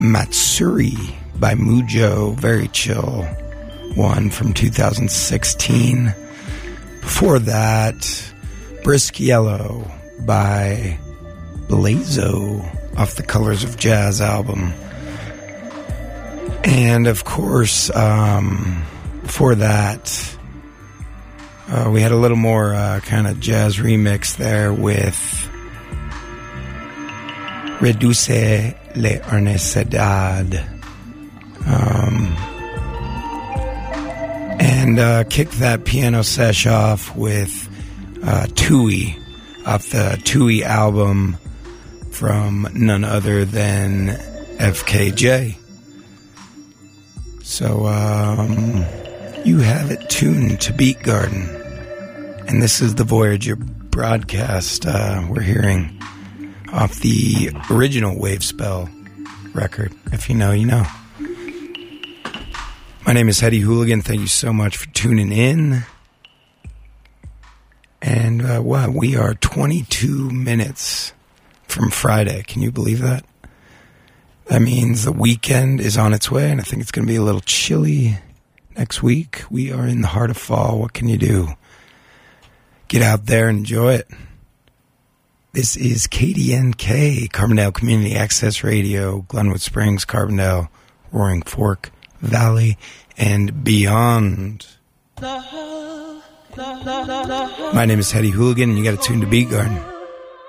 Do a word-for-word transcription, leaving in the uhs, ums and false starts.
Matsuri by Mujo, very chill one from two thousand sixteen. Before that, Brisk Yellow by Blazo off the Colors of Jazz album. And of course, um, before that, uh, we had a little more uh, kind of jazz remix there with Reduce la Necesidad. Um, and uh, kick that piano sesh off with uh, Tui off the Tui album from none other than F K J. So, um, you have it tuned to Beat Garden. And this is the Voyager broadcast uh, we're hearing off the original Wavespell record. If you know, you know. My name is Hetty Hooligan. Thank you so much for tuning in. And, uh, wow, we are twenty-two minutes from Friday. Can you believe that? That means the weekend is on its way, and I think it's going to be a little chilly next week. We are in the heart of fall. What can you do? Get out there and enjoy it. This is K D N K, Carbondale Community Access Radio, Glenwood Springs, Carbondale, Roaring Fork Valley, and beyond. My name is Hetty Hooligan, and you got to tune to Beat Garden.